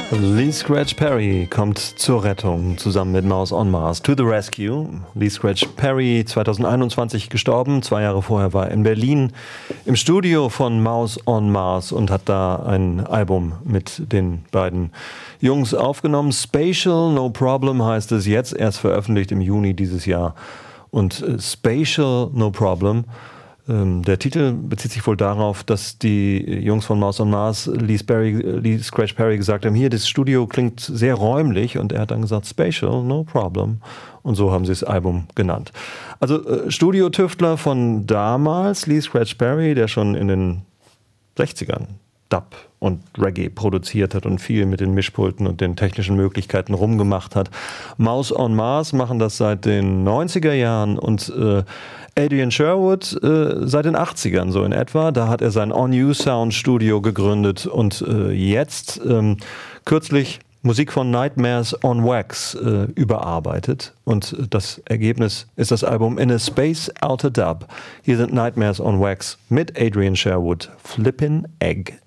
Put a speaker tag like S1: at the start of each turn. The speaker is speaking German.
S1: Lee Scratch Perry kommt zur Rettung zusammen mit Mouse on Mars. To the Rescue. Lee Scratch Perry, 2021 gestorben. 2 Jahre vorher war er in Berlin im Studio von Mouse on Mars und hat da ein Album mit den beiden Jungs aufgenommen. Spatial No Problem heißt es, jetzt erst veröffentlicht im Juni dieses Jahr. Und Spatial No Problem, der Titel bezieht sich wohl darauf, dass die Jungs von Mouse on Mars Lee Scratch Perry gesagt haben, hier, das Studio klingt sehr räumlich, und er hat dann gesagt, Spatial, no problem. Und so haben sie das Album genannt. Also Studiotüftler von damals, Lee Scratch Perry, der schon in den 60ern Dub und Reggae produziert hat und viel mit den Mischpulten und den technischen Möglichkeiten rumgemacht hat. Mouse on Mars machen das seit den 90er Jahren und Adrian Sherwood seit den 80ern so in etwa. Da hat er sein On You Sound Studio gegründet und jetzt kürzlich Musik von Nightmares on Wax überarbeitet. Und das Ergebnis ist das Album In a Space Outer Dub. Hier sind Nightmares on Wax mit Adrian Sherwood, Flippin' Egg.